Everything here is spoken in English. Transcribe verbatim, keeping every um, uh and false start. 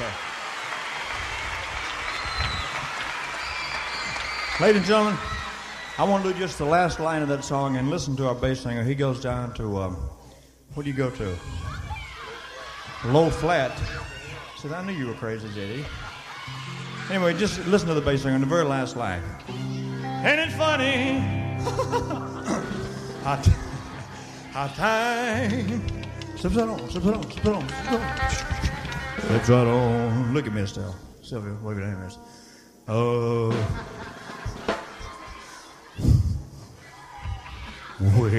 Okay. Ladies and gentlemen, I want to do just the last line of that song and listen to our bass singer. He goes down to, um, what do you go to? Low flat. I said, I knew you were crazy, J D. Anyway, just listen to the bass singer in the very last line. Ain't it funny? how, t- how time slips right on, slips right on, slips right on, slips right on. Slips right on. Look at me, Estelle. Sylvia, wave it in, miss. Oh.